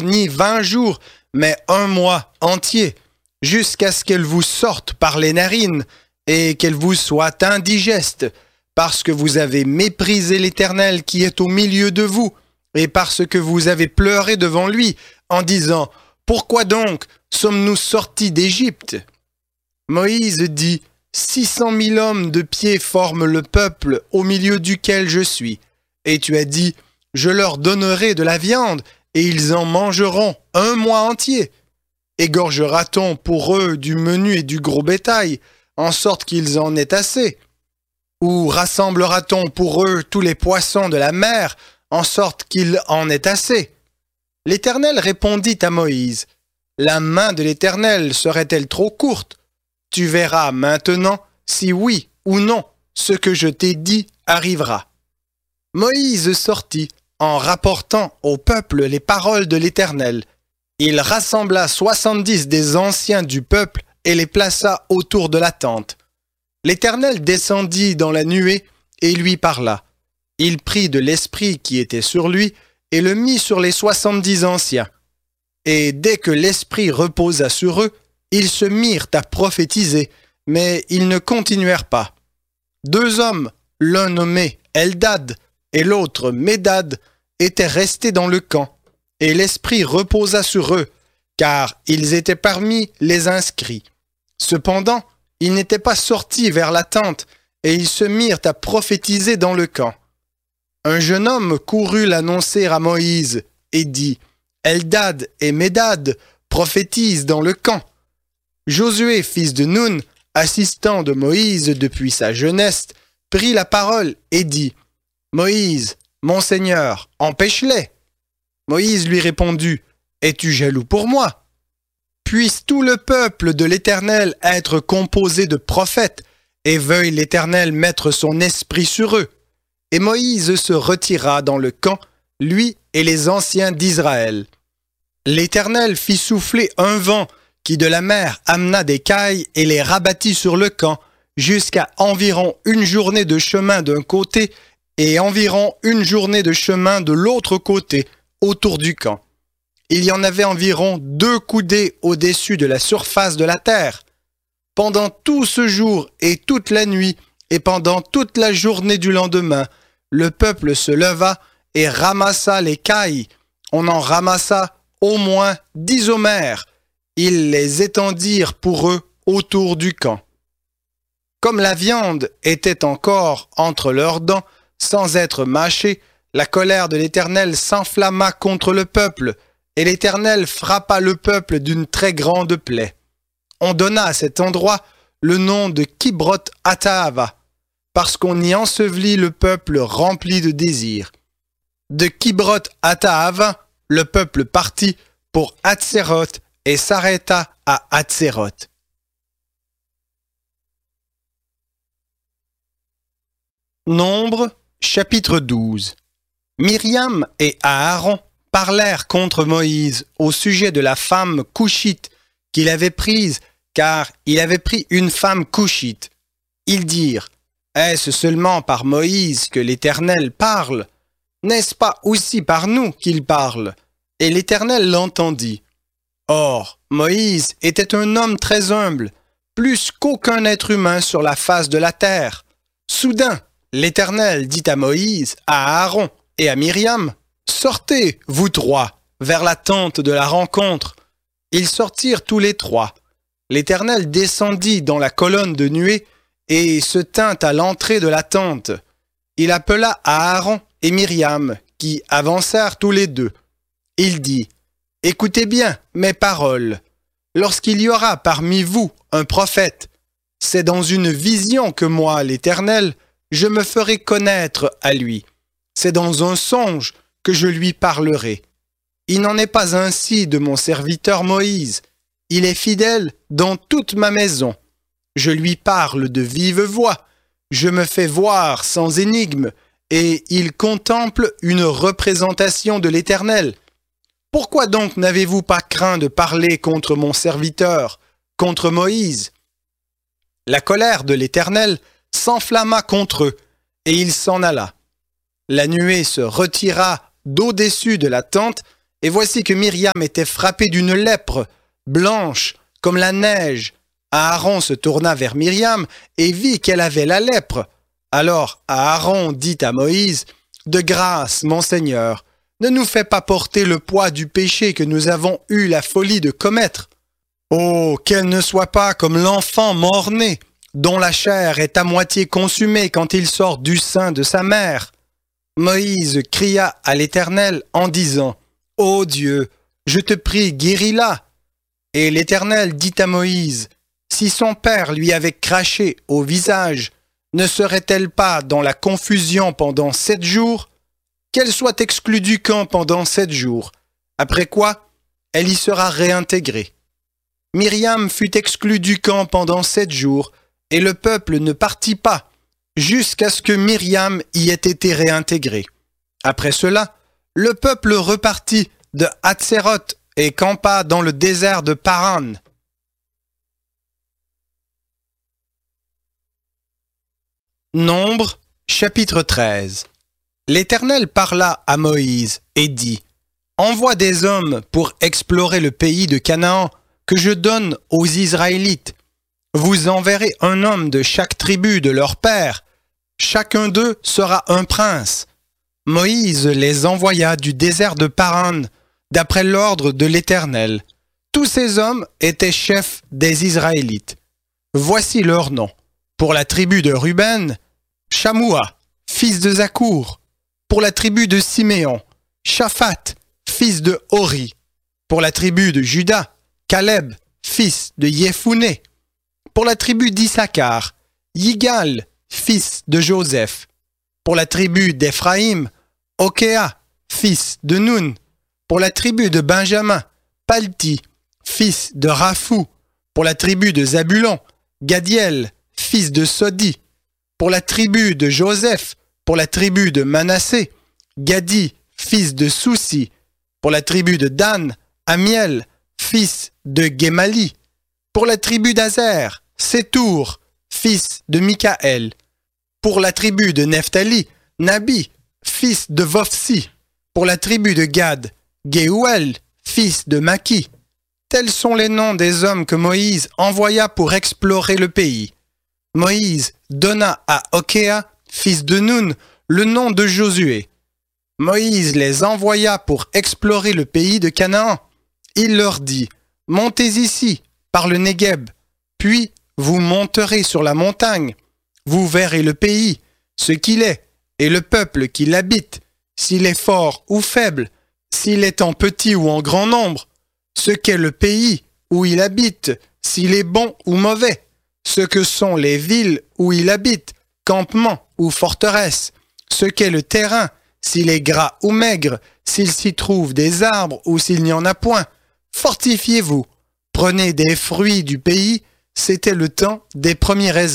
ni 20 jours, mais 1 mois entier, jusqu'à ce qu'elle vous sorte par les narines et qu'elle vous soit indigeste, parce que vous avez méprisé l'Éternel qui est au milieu de vous, et parce que vous avez pleuré devant lui, en disant « Pourquoi donc sommes-nous sortis d'Égypte ?» Moïse dit « 600 000 hommes de pied forment le peuple au milieu duquel je suis. » Et tu as dit « Je leur donnerai de la viande, et ils en mangeront 1 mois entier. Égorgera-t-on pour eux du menu et du gros bétail, en sorte qu'ils en aient assez? Ou rassemblera-t-on pour eux tous les poissons de la mer, en sorte qu'il en aient assez? » L'Éternel répondit à Moïse, « La main de l'Éternel serait-elle trop courte? Tu verras maintenant si oui ou non ce que je t'ai dit arrivera. » Moïse sortit en rapportant au peuple les paroles de l'Éternel. Il rassembla 70 des anciens du peuple et les plaça autour de la tente. L'Éternel descendit dans la nuée et lui parla. Il prit de l'esprit qui était sur lui et le mit sur les 70 anciens. Et dès que l'esprit reposa sur eux, ils se mirent à prophétiser, mais ils ne continuèrent pas. 2 hommes, l'un nommé Eldad et l'autre Médad, étaient restés dans le camp, et l'esprit reposa sur eux, car ils étaient parmi les inscrits. Cependant, ils n'étaient pas sortis vers la tente, et ils se mirent à prophétiser dans le camp. Un jeune homme courut l'annoncer à Moïse, et dit, « Eldad et Médad prophétisent dans le camp. » Josué, fils de Nun, assistant de Moïse depuis sa jeunesse, prit la parole et dit, « Moïse, mon Seigneur, empêche-les. » Moïse lui répondit, « Es-tu jaloux pour moi? Puisse tout le peuple de l'Éternel être composé de prophètes, et veuille l'Éternel mettre son esprit sur eux. » Et Moïse se retira dans le camp, lui et les anciens d'Israël. L'Éternel fit souffler un vent qui de la mer amena des cailles et les rabattit sur le camp, jusqu'à environ 1 journée de chemin d'un côté et environ 1 journée de chemin de l'autre côté, autour du camp. Il y en avait environ 2 coudées au-dessus de la surface de la terre. Pendant tout ce jour et toute la nuit, et pendant toute la journée du lendemain, le peuple se leva et ramassa les cailles. On en ramassa au moins 10 omers. Ils les étendirent pour eux autour du camp. Comme la viande était encore entre leurs dents, sans être mâchée, la colère de l'Éternel s'enflamma contre le peuple, et l'Éternel frappa le peuple d'une très grande plaie. On donna à cet endroit le nom de Kibroth Hattaava, parce qu'on y ensevelit le peuple rempli de désirs. De Kibroth Hattaava, le peuple partit pour Hatséroth et s'arrêta à Hatséroth. Nombre, chapitre 12. Myriam et Aaron parlèrent contre Moïse au sujet de la femme couchite qu'il avait prise, car il avait pris une femme couchite. Ils dirent, « Est-ce seulement par Moïse que l'Éternel parle? N'est-ce pas aussi par nous qu'il parle? » Et l'Éternel l'entendit. Or, Moïse était un homme très humble, plus qu'aucun être humain sur la face de la terre. Soudain, l'Éternel dit à Moïse, à Aaron et à Myriam, « Sortez, vous 3, vers la tente de la rencontre. » Ils sortirent tous les 3. L'Éternel descendit dans la colonne de nuée et se tint à l'entrée de la tente. Il appela Aaron et Myriam, qui avancèrent tous les 2. Il dit, « Écoutez bien mes paroles. Lorsqu'il y aura parmi vous un prophète, c'est dans une vision que moi, l'Éternel, je me ferai connaître à lui. C'est dans un songe que je lui parlerai. Il n'en est pas ainsi de mon serviteur Moïse. Il est fidèle dans toute ma maison. Je lui parle de vive voix. Je me fais voir sans énigme, et il contemple une représentation de l'Éternel. Pourquoi donc n'avez-vous pas craint de parler contre mon serviteur, contre Moïse? » La colère de l'Éternel s'enflamma contre eux, et il s'en alla. La nuée se retira d'au-dessus de la tente, Et voici que Myriam était frappée d'une lèpre, blanche comme la neige. Aaron se tourna vers Myriam et vit qu'elle avait la lèpre. Alors Aaron dit à Moïse, « De grâce, mon Seigneur, ne nous fais pas porter le poids du péché que nous avons eu la folie de commettre. Oh, qu'elle ne soit pas comme l'enfant mort-né, dont la chair est à moitié consumée quand il sort du sein de sa mère. » Moïse cria à l'Éternel en disant, « Ô Dieu, je te prie, guéris-la. » Et l'Éternel dit à Moïse, « Si son père lui avait craché au visage, ne serait-elle pas dans la confusion pendant 7 jours? Qu'elle soit exclue du camp pendant 7 jours, après quoi elle y sera réintégrée. » Myriam fut exclue du camp pendant 7 jours, et le peuple ne partit pas, jusqu'à ce que Myriam y ait été réintégrée. Après cela, le peuple repartit de Hatséroth et campa dans le désert de Paran. Nombre, chapitre 13. L'Éternel parla à Moïse et dit, « Envoie des hommes pour explorer le pays de Canaan que je donne aux Israélites. Vous enverrez un homme de chaque tribu de leur père. Chacun d'eux sera un prince. » Moïse les envoya du désert de Paran, d'après l'ordre de l'Éternel. Tous ces hommes étaient chefs des Israélites. Voici leurs noms. Pour la tribu de Ruben, Shamoua, fils de Zakour. Pour la tribu de Siméon, Shaphat, fils de Hori. Pour la tribu de Juda, Caleb, fils de Yefouné. Pour la tribu d'Issachar, Yigal, fils de Joseph. Pour la tribu d'Éphraïm, Okea, fils de Nun. Pour la tribu de Benjamin, Palti, fils de Raphou. Pour la tribu de Zabulon, Gadiel, fils de Sodi. Pour la tribu de Joseph, pour la tribu de Manassé, Gadi, fils de Soussi. Pour la tribu de Dan, Amiel, fils de Gemali. Pour la tribu d'Azer, Sétour, fils de Mikaël. Pour la tribu de Nephtali, Nabi, fils de Vophsi. Pour la tribu de Gad, Geouel, fils de Maki. Tels sont les noms des hommes que Moïse envoya pour explorer le pays. Moïse donna à Okea, fils de Nun, le nom de Josué. Moïse les envoya pour explorer le pays de Canaan. Il leur dit, « Montez ici, par le Négueb, puis vous monterez sur la montagne. Vous verrez le pays, ce qu'il est, et le peuple qui l'habite, s'il est fort ou faible, s'il est en petit ou en grand nombre, ce qu'est le pays où il habite, s'il est bon ou mauvais, ce que sont les villes où il habite, campements ou forteresses, ce qu'est le terrain, s'il est gras ou maigre, s'il s'y trouve des arbres ou s'il n'y en a point. Fortifiez-vous, prenez des fruits du pays, c'était le temps des premiers raisins. »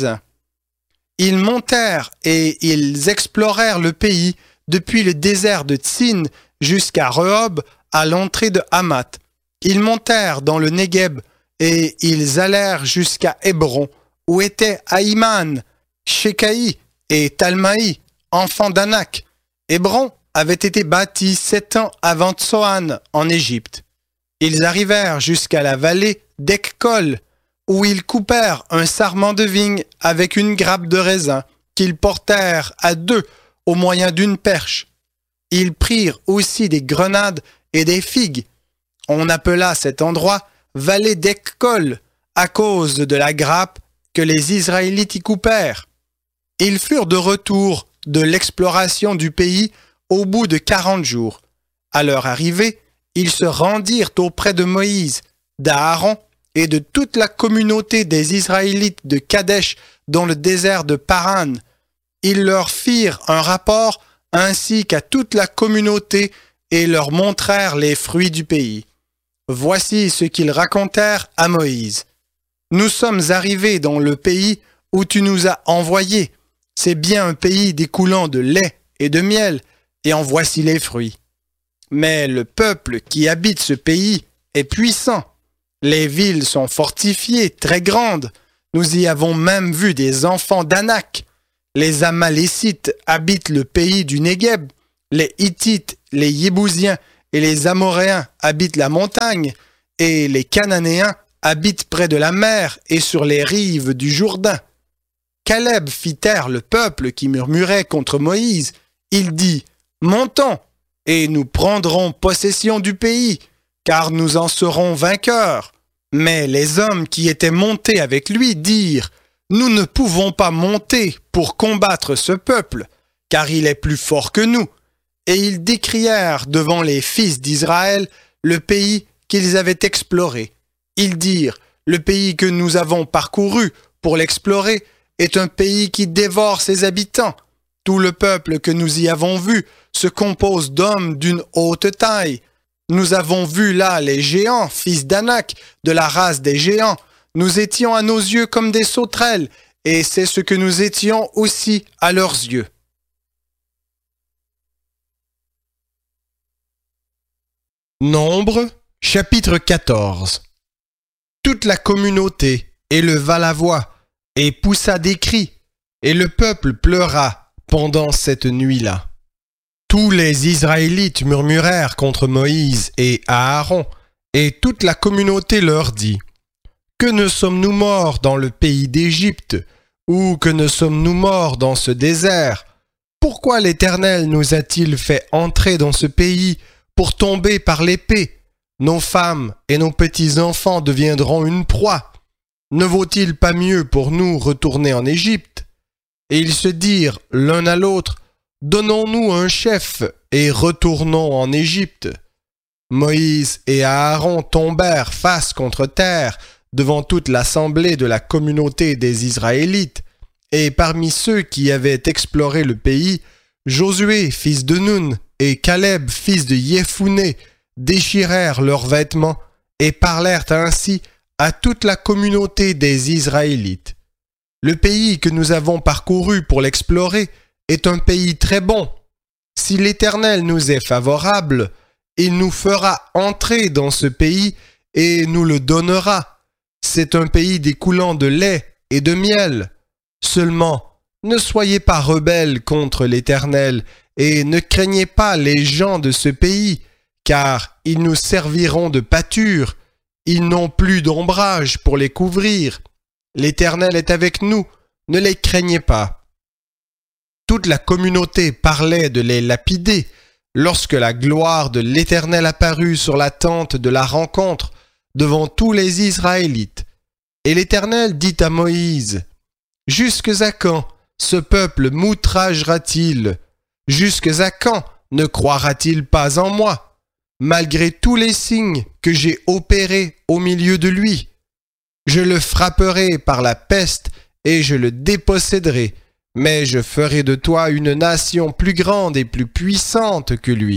Ils montèrent et ils explorèrent le pays depuis le désert de Tsin jusqu'à Rehob à l'entrée de Hamath. Ils montèrent dans le Négueb et ils allèrent jusqu'à Hébron, où étaient Aïman, Shekaï et Talmaï, enfants d'Anak. Hébron avait été bâti 7 ans avant Tsoan en Égypte. Ils arrivèrent jusqu'à la vallée d'Ekkol, où ils coupèrent un sarment de vigne avec une grappe de raisin qu'ils portèrent à 2 au moyen d'une perche. Ils prirent aussi des grenades et des figues. On appela cet endroit vallée d'Ekkol à cause de la grappe que les Israélites y coupèrent. Ils furent de retour de l'exploration du pays au bout de 40 jours. À leur arrivée, ils se rendirent auprès de Moïse, d'Aaron et de toute la communauté des Israélites de Kadesh dans le désert de Paran. Ils leur firent un rapport ainsi qu'à toute la communauté et leur montrèrent les fruits du pays. Voici ce qu'ils racontèrent à Moïse. « Nous sommes arrivés dans le pays où tu nous as envoyés. C'est bien un pays découlant de lait et de miel, et en voici les fruits. Mais le peuple qui habite ce pays est puissant. Les villes sont fortifiées, très grandes. Nous y avons même vu des enfants d'Anak. Les Amalécites habitent le pays du Négueb. Les Hittites, les Yébousiens et les Amoréens habitent la montagne, et les Cananéens habitent près de la mer et sur les rives du Jourdain. Caleb fit taire le peuple qui murmurait contre Moïse. Il dit, « Montons, et nous prendrons possession du pays, car nous en serons vainqueurs. » Mais les hommes qui étaient montés avec lui dirent, « Nous ne pouvons pas monter pour combattre ce peuple, car il est plus fort que nous. » Et ils décrièrent devant les fils d'Israël le pays qu'ils avaient exploré. Ils dirent, « Le pays que nous avons parcouru pour l'explorer est un pays qui dévore ses habitants. Tout le peuple que nous y avons vu se compose d'hommes d'une haute taille. Nous avons vu là les géants, fils d'Anak, de la race des géants. Nous étions à nos yeux comme des sauterelles, et c'est ce que nous étions aussi à leurs yeux. » Nombre, chapitre 14. Toute la communauté éleva la voix et poussa des cris, et le peuple pleura pendant cette nuit-là. Tous les Israélites murmurèrent contre Moïse et Aaron, et toute la communauté leur dit, « Que ne sommes-nous morts dans le pays d'Égypte, ou que ne sommes-nous morts dans ce désert? Pourquoi l'Éternel nous a-t-il fait entrer dans ce pays pour tomber par l'épée? Nos femmes et nos petits-enfants deviendront une proie. Ne vaut-il pas mieux pour nous retourner en Égypte? » Et ils se dirent l'un à l'autre, « Donnons-nous un chef et retournons en Égypte. » Moïse et Aaron tombèrent face contre terre devant toute l'assemblée de la communauté des Israélites, et parmi ceux qui avaient exploré le pays, Josué, fils de Nun, et Caleb, fils de Yéphuné, déchirèrent leurs vêtements et parlèrent ainsi à toute la communauté des Israélites. Le pays que nous avons parcouru pour l'explorer est un pays très bon. Si l'Éternel nous est favorable, il nous fera entrer dans ce pays et nous le donnera. C'est un pays découlant de lait et de miel. Seulement, ne soyez pas rebelles contre l'Éternel et ne craignez pas les gens de ce pays, car ils nous serviront de pâture. Ils n'ont plus d'ombrage pour les couvrir. L'Éternel est avec nous, ne les craignez pas. » Toute la communauté parlait de les lapider lorsque la gloire de l'Éternel apparut sur la tente de la rencontre devant tous les Israélites. Et l'Éternel dit à Moïse, « Jusques à quand ce peuple m'outragera-t-il? Jusques à quand ne croira-t-il pas en moi, malgré tous les signes que j'ai opérés au milieu de lui? Je le frapperai par la peste et je le déposséderai, mais je ferai de toi une nation plus grande et plus puissante que lui. »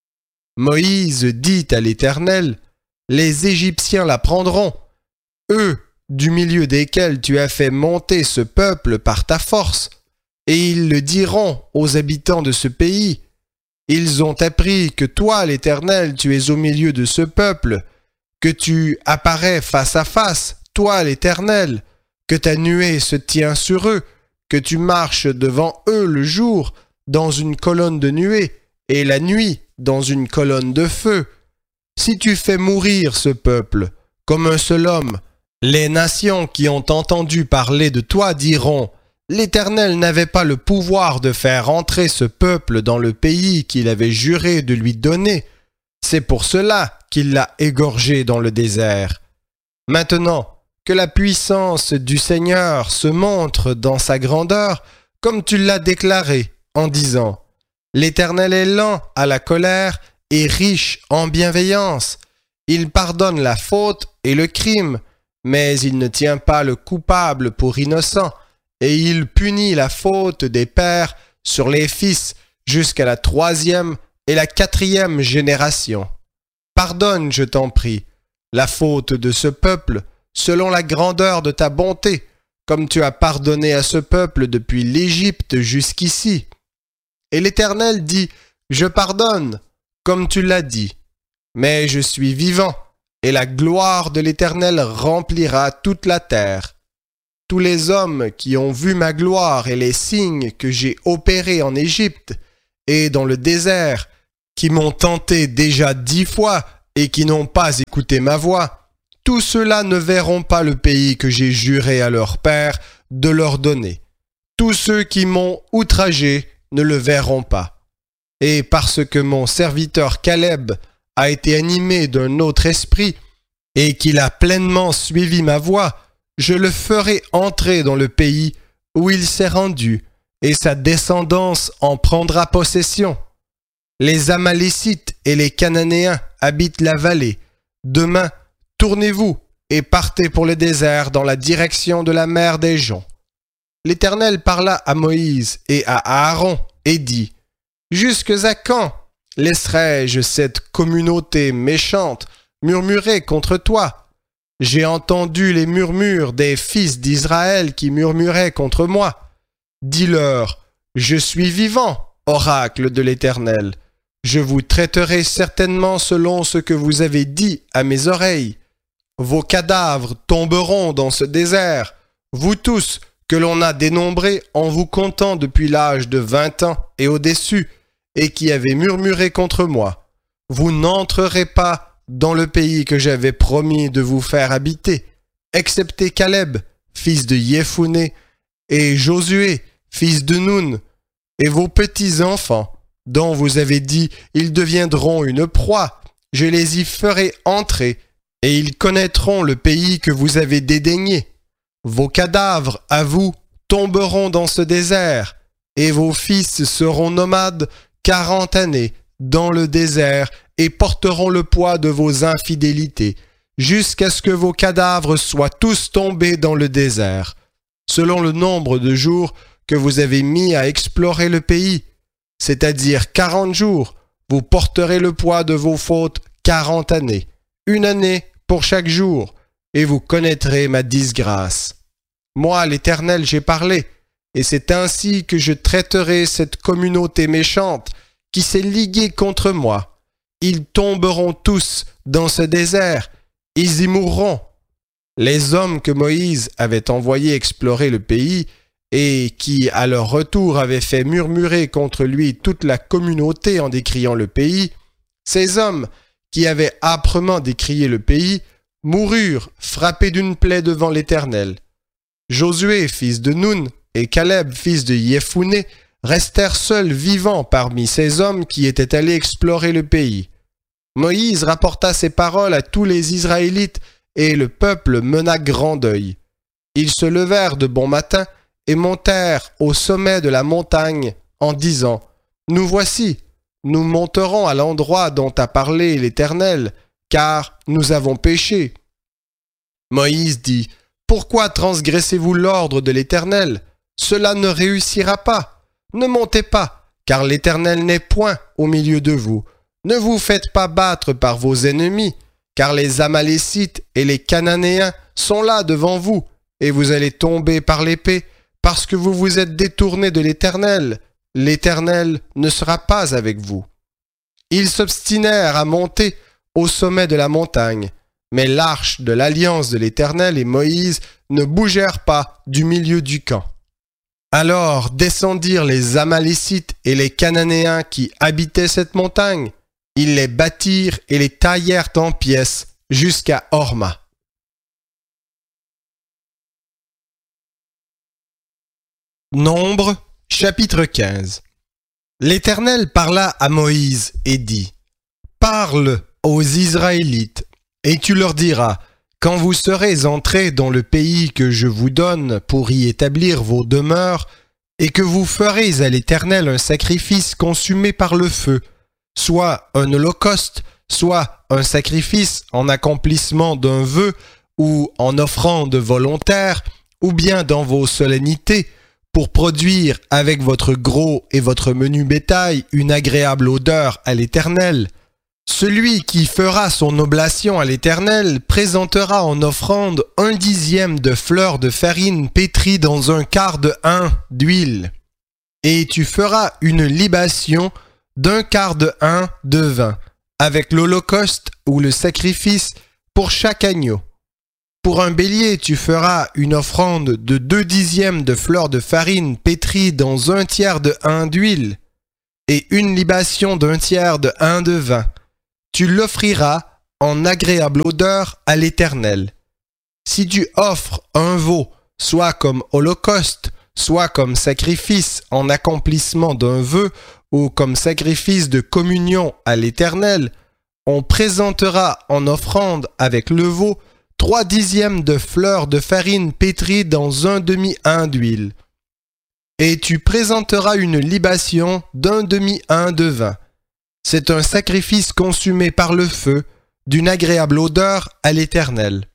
Moïse dit à l'Éternel, « Les Égyptiens la prendront, eux, du milieu desquels tu as fait monter ce peuple par ta force, et ils le diront aux habitants de ce pays. Ils ont appris que toi, l'Éternel, tu es au milieu de ce peuple, que tu apparais face à face, toi, l'Éternel, que ta nuée se tient sur eux, que tu marches devant eux le jour dans une colonne de nuée, et la nuit dans une colonne de feu. Si tu fais mourir ce peuple comme un seul homme, les nations qui ont entendu parler de toi diront, « L'Éternel n'avait pas le pouvoir de faire entrer ce peuple dans le pays qu'il avait juré de lui donner. C'est pour cela qu'il l'a égorgé dans le désert. » Maintenant, que la puissance du Seigneur se montre dans sa grandeur, comme tu l'as déclaré, en disant, « L'Éternel est lent à la colère et riche en bienveillance. Il pardonne la faute et le crime, mais il ne tient pas le coupable pour innocent, et il punit la faute des pères sur les fils jusqu'à la 3e et la 4e génération. Pardonne, je t'en prie, la faute de ce peuple, selon la grandeur de ta bonté, comme tu as pardonné à ce peuple depuis l'Égypte jusqu'ici. » Et l'Éternel dit, « Je pardonne, comme tu l'as dit, mais je suis vivant, et la gloire de l'Éternel remplira toute la terre. Tous les hommes qui ont vu ma gloire et les signes que j'ai opérés en Égypte et dans le désert qui m'ont tenté déjà 10 fois et qui n'ont pas écouté ma voix, tous ceux-là ne verront pas le pays que j'ai juré à leur père de leur donner. Tous ceux qui m'ont outragé ne le verront pas. Et parce que mon serviteur Caleb a été animé d'un autre esprit et qu'il a pleinement suivi ma voie, je le ferai entrer dans le pays où il s'est rendu, et sa descendance en prendra possession. Les Amalécites et les Cananéens habitent la vallée. Demain, tournez-vous et partez pour le désert dans la direction de la mer des Joncs. L'Éternel parla à Moïse et à Aaron et dit : Jusque à quand laisserai-je cette communauté méchante murmurer contre toi ? J'ai entendu les murmures des fils d'Israël qui murmuraient contre moi. Dis-leur : Je suis vivant, oracle de l'Éternel. Je vous traiterai certainement selon ce que vous avez dit à mes oreilles. Vos cadavres tomberont dans ce désert, vous tous que l'on a dénombrés en vous comptant depuis l'âge de 20 ans et au-dessus, et qui avez murmuré contre moi. Vous n'entrerez pas dans le pays que j'avais promis de vous faire habiter, excepté Caleb, fils de Yéphuné, et Josué, fils de Nun, et vos petits-enfants, dont vous avez dit, ils deviendront une proie, je les y ferai entrer, et ils connaîtront le pays que vous avez dédaigné. Vos cadavres, à vous, tomberont dans ce désert, et vos fils seront nomades 40 années dans le désert, et porteront le poids de vos infidélités, jusqu'à ce que vos cadavres soient tous tombés dans le désert, selon le nombre de jours que vous avez mis à explorer le pays, c'est-à-dire 40 jours, vous porterez le poids de vos fautes 40 années, 1 année pour chaque jour, et vous connaîtrez ma disgrâce. Moi, l'Éternel, j'ai parlé, et c'est ainsi que je traiterai cette communauté méchante qui s'est liguée contre moi. Ils tomberont tous dans ce désert, ils y mourront. Les hommes que Moïse avait envoyés explorer le pays et qui, à leur retour, avaient fait murmurer contre lui toute la communauté en décriant le pays, ces hommes qui avaient âprement décrié le pays, moururent frappés d'une plaie devant l'Éternel. Josué, fils de Nun, et Caleb, fils de Yéphuné, restèrent seuls vivants parmi ces hommes qui étaient allés explorer le pays. Moïse rapporta ces paroles à tous les Israélites, et le peuple mena grand deuil. Ils se levèrent de bon matin et montèrent au sommet de la montagne en disant : Nous voici, nous monterons à l'endroit dont a parlé l'Éternel, car nous avons péché. Moïse dit : Pourquoi transgressez-vous l'ordre de l'Éternel ? Cela ne réussira pas. Ne montez pas, car l'Éternel n'est point au milieu de vous. Ne vous faites pas battre par vos ennemis, car les Amalécites et les Cananéens sont là devant vous, et vous allez tomber par l'épée, parce que vous vous êtes détournés de l'Éternel. L'Éternel ne sera pas avec vous. Ils s'obstinèrent à monter au sommet de la montagne, mais l'arche de l'alliance de l'Éternel et Moïse ne bougèrent pas du milieu du camp. Alors descendirent les Amalécites et les Cananéens qui habitaient cette montagne. Ils les bâtirent et les taillèrent en pièces jusqu'à Horma. Nombre, chapitre 15. L'Éternel parla à Moïse et dit : Parle aux Israélites, et tu leur diras : Quand vous serez entrés dans le pays que je vous donne pour y établir vos demeures, et que vous ferez à l'Éternel un sacrifice consumé par le feu, soit un holocauste, soit un sacrifice en accomplissement d'un vœu ou en offrande volontaire, ou bien dans vos solennités, pour produire avec votre gros et votre menu bétail une agréable odeur à l'Éternel. Celui qui fera son oblation à l'Éternel présentera en offrande 1/10 de fleur de farine pétrie dans un quart de hin d'huile. Et tu feras une libation d'1/4 de hin de vin, avec l'holocauste ou le sacrifice pour chaque agneau. Pour un bélier, tu feras une offrande de 2/10 de fleur de farine pétrie dans 1/3 de hin d'huile. et une libation d'un tiers de hin de vin. Tu l'offriras en agréable odeur à l'Éternel. Si tu offres un veau, soit comme holocauste, soit comme sacrifice en accomplissement d'un vœu, ou comme sacrifice de communion à l'Éternel, on présentera en offrande avec le veau 3/10 de fleur de farine pétrie dans un demi-hin d'huile. Et tu présenteras une libation d'un demi-hin de vin. C'est un sacrifice consumé par le feu, d'une agréable odeur à l'Éternel.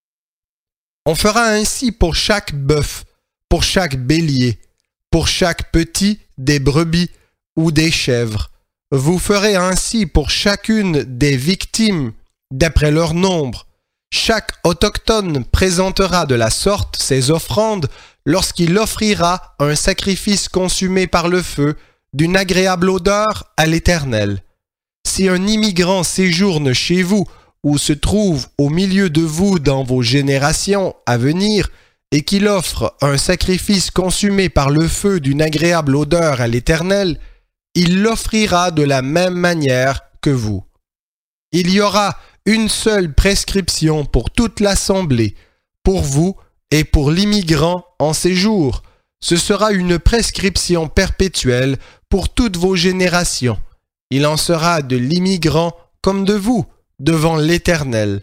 On fera ainsi pour chaque bœuf, pour chaque bélier, pour chaque petit des brebis ou des chèvres. Vous ferez ainsi pour chacune des victimes, d'après leur nombre. Chaque autochtone présentera de la sorte ses offrandes lorsqu'il offrira un sacrifice consumé par le feu, d'une agréable odeur à l'Éternel. Si un immigrant séjourne chez vous ou se trouve au milieu de vous dans vos générations à venir, et qu'il offre un sacrifice consumé par le feu d'une agréable odeur à l'Éternel, il l'offrira de la même manière que vous. Il y aura une seule prescription pour toute l'assemblée, pour vous et pour l'immigrant en séjour. Ce sera une prescription perpétuelle pour toutes vos générations. Il en sera de l'immigrant comme de vous, devant l'Éternel.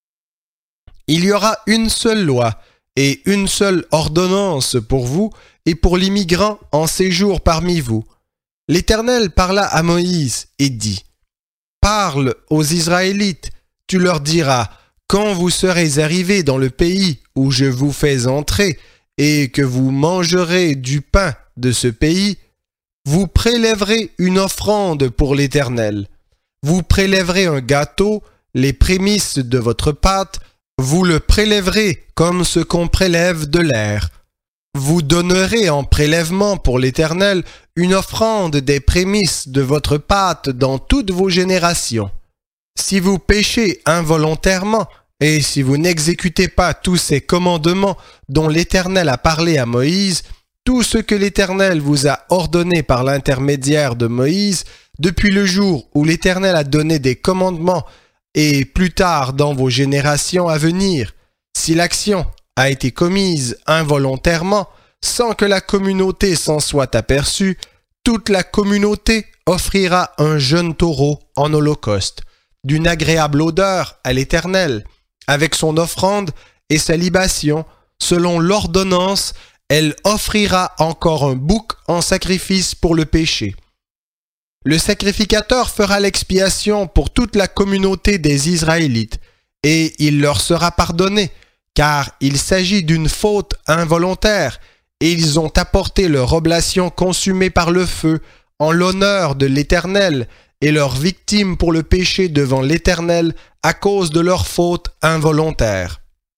Il y aura une seule loi et une seule ordonnance pour vous et pour l'immigrant en séjour parmi vous. L'Éternel parla à Moïse et dit, « Parle aux Israélites, tu leur diras, quand vous serez arrivés dans le pays où je vous fais entrer et que vous mangerez du pain de ce pays, vous prélèverez une offrande pour l'Éternel. Vous prélèverez un gâteau, les prémices de votre pâte, vous le prélèverez comme ce qu'on prélève de l'air. Vous donnerez en prélèvement pour l'Éternel une offrande des prémices de votre pâte dans toutes vos générations. Si vous péchez involontairement, et si vous n'exécutez pas tous ces commandements dont l'Éternel a parlé à Moïse, tout ce que l'Éternel vous a ordonné par l'intermédiaire de Moïse, depuis le jour où l'Éternel a donné des commandements, et plus tard dans vos générations à venir, si l'action a été commise involontairement, sans que la communauté s'en soit aperçue, toute la communauté offrira un jeune taureau en holocauste, d'une agréable odeur à l'Éternel, avec son offrande et sa libation, selon l'ordonnance, elle offrira encore un bouc en sacrifice pour le péché. Le sacrificateur fera l'expiation pour toute la communauté des Israélites, et il leur sera pardonné, car il s'agit d'une faute involontaire, et ils ont apporté leur oblation consumée par le feu en l'honneur de l'Éternel, et leur victime pour le péché devant l'Éternel à cause de leur faute involontaire.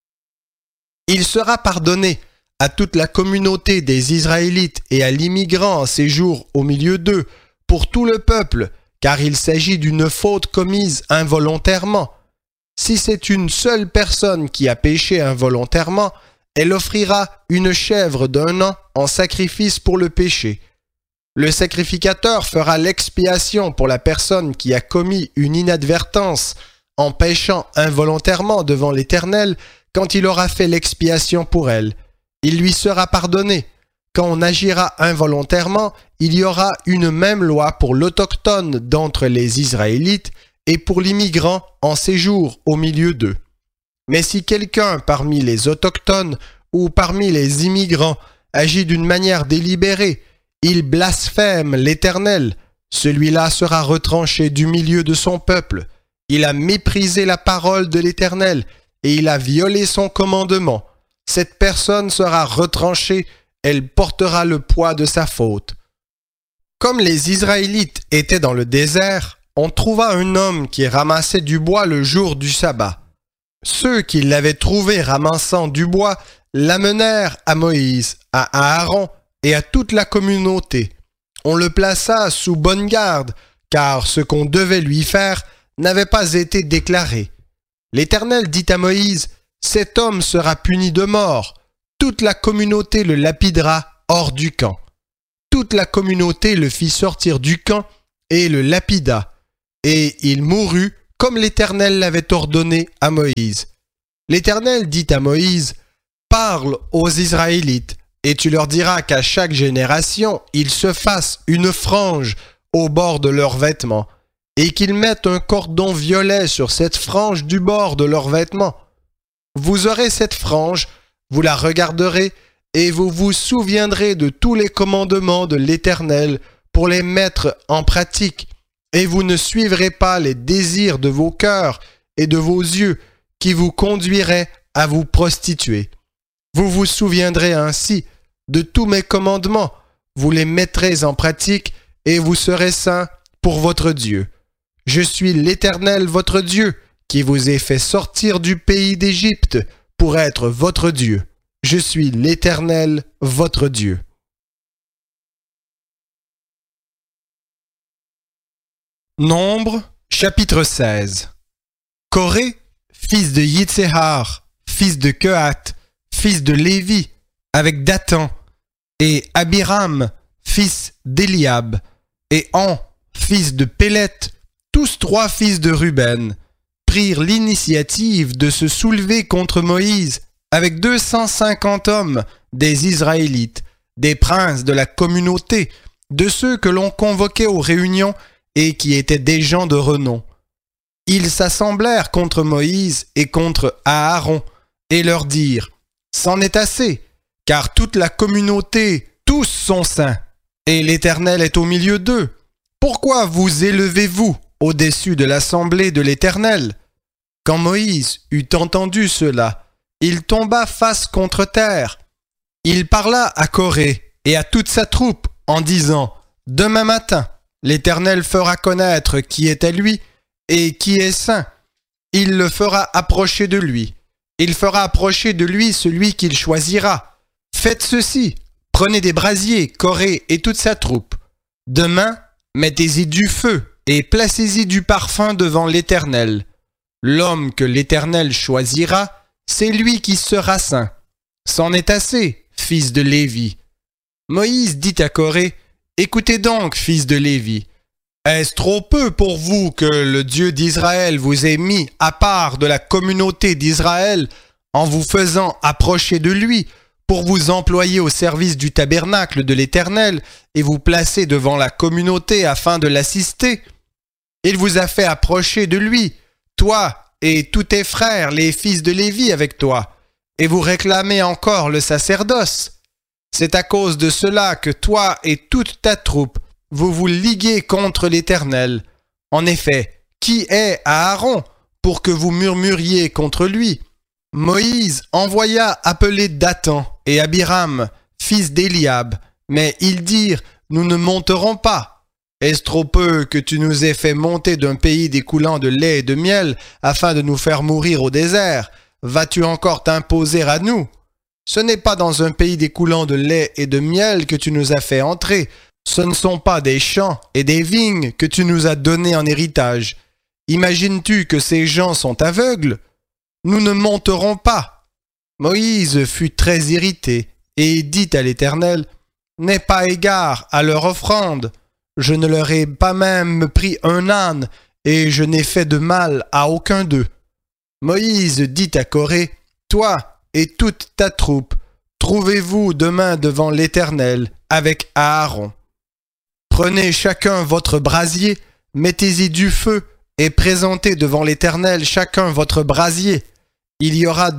Il sera pardonné à toute la communauté des Israélites et à l'immigrant en séjour au milieu d'eux, pour tout le peuple, car il s'agit d'une faute commise involontairement. Si c'est une seule personne qui a péché involontairement, elle offrira une chèvre d'1 an en sacrifice pour le péché. Le sacrificateur fera l'expiation pour la personne qui a commis une inadvertance en péchant involontairement devant l'Éternel quand il aura fait l'expiation pour elle. Il lui sera pardonné. Quand on agira involontairement, il y aura une même loi pour l'autochtone d'entre les Israélites et pour l'immigrant en séjour au milieu d'eux. Mais si quelqu'un parmi les autochtones ou parmi les immigrants agit d'une manière délibérée, il blasphème l'Éternel, celui-là sera retranché du milieu de son peuple. Il a méprisé la parole de l'Éternel et il a violé son commandement. Cette personne sera retranchée, elle portera le poids de sa faute. Comme les Israélites étaient dans le désert, on trouva un homme qui ramassait du bois le jour du sabbat. Ceux qui l'avaient trouvé ramassant du bois l'amenèrent à Moïse, à Aaron et à toute la communauté. On le plaça sous bonne garde, car ce qu'on devait lui faire n'avait pas été déclaré. L'Éternel dit à Moïse, « Cet homme sera puni de mort. Toute la communauté le lapidera hors du camp. » toute la communauté le fit sortir du camp et le lapida. Et il mourut comme l'Éternel l'avait ordonné à Moïse. L'Éternel dit à Moïse, « Parle aux Israélites, et tu leur diras qu'à chaque génération, ils se fassent une frange au bord de leurs vêtements, et qu'ils mettent un cordon violet sur cette frange du bord de leurs vêtements. Vous aurez cette frange, vous la regarderez, et vous vous souviendrez de tous les commandements de l'Éternel pour les mettre en pratique, et vous ne suivrez pas les désirs de vos cœurs et de vos yeux qui vous conduiraient à vous prostituer. Vous vous souviendrez ainsi de tous mes commandements, vous les mettrez en pratique, et vous serez saints pour votre Dieu. Je suis l'Éternel votre Dieu, qui vous ai fait sortir du pays d'Égypte pour être votre Dieu. Je suis l'Éternel votre Dieu. » Nombre, chapitre 16. Coré, fils de Yitzéhar, fils de Kehath, fils de Lévi, avec Dathan, et Abiram, fils d'Éliab, et An, fils de Pélet, tous trois fils de Ruben, prirent l'initiative de se soulever contre Moïse avec 250 hommes des Israélites, des princes de la communauté, de ceux que l'on convoquait aux réunions et qui étaient des gens de renom. Ils s'assemblèrent contre Moïse et contre Aaron et leur dirent « C'en est assez, car toute la communauté, tous sont saints, et l'Éternel est au milieu d'eux. Pourquoi vous élevez-vous au-dessus de l'assemblée de l'Éternel ?» Quand Moïse eut entendu cela, il tomba face contre terre. Il parla à Coré et à toute sa troupe en disant « Demain matin, l'Éternel fera connaître qui est à lui et qui est saint. Il le fera approcher de lui. Il fera approcher de lui celui qu'il choisira. Faites ceci, prenez des brasiers, Coré et toute sa troupe. Demain, mettez-y du feu et placez-y du parfum devant l'Éternel. L'homme que l'Éternel choisira, c'est lui qui sera saint. C'en est assez, fils de Lévi. » Moïse dit à Coré, « Écoutez donc, fils de Lévi, est-ce trop peu pour vous que le Dieu d'Israël vous ait mis à part de la communauté d'Israël en vous faisant approcher de lui pour vous employer au service du tabernacle de l'Éternel et vous placer devant la communauté afin de l'assister? Il vous a fait approcher de lui, toi et tous tes frères, les fils de Lévi avec toi, et vous réclamez encore le sacerdoce. C'est à cause de cela que toi et toute ta troupe, vous vous liguez contre l'Éternel. En effet, qui est Aaron pour que vous murmuriez contre lui? Moïse envoya appeler Dathan et Abiram, fils d'Éliab, mais ils dirent, nous ne monterons pas. Est-ce trop peu que tu nous aies fait monter d'un pays découlant de lait et de miel afin de nous faire mourir au désert? Vas-tu encore t'imposer à nous? Ce n'est pas dans un pays découlant de lait et de miel que tu nous as fait entrer. Ce ne sont pas des champs et des vignes que tu nous as donnés en héritage. Imagines-tu que ces gens sont aveugles? Nous ne monterons pas. » Moïse fut très irrité et dit à l'Éternel, « N'aie pas égard à leur offrande. Je ne leur ai pas même pris un âne et je n'ai fait de mal à aucun d'eux. » Moïse dit à Coré, « Toi et toute ta troupe, trouvez-vous demain devant l'Éternel avec Aaron. Prenez chacun votre brasier, mettez-y du feu et présentez devant l'Éternel chacun votre brasier. Il y aura